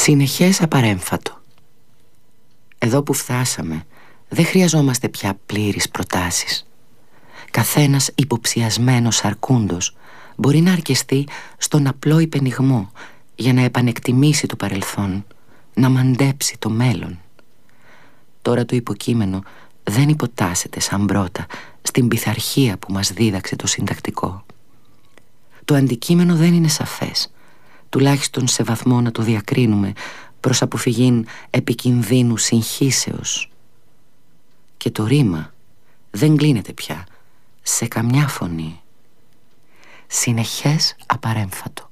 Συνεχές απαρέμφατο. Εδώ που φτάσαμε δεν χρειαζόμαστε πια πλήρεις προτάσεις. Καθένας υποψιασμένος αρκούντος μπορεί να αρκεστεί στον απλό υπενιγμό για να επανεκτιμήσει το παρελθόν, να μαντέψει το μέλλον. Τώρα το υποκείμενο δεν υποτάσσεται σαν πρώτα στην πειθαρχία που μας δίδαξε το συντακτικό. Το αντικείμενο δεν είναι σαφές, τουλάχιστον σε βαθμό να το διακρίνουμε προς αποφυγήν επικινδύνου συγχύσεως. Και το ρήμα δεν κλείνεται πια σε καμιά φωνή. Συνεχές απαρέμφατο.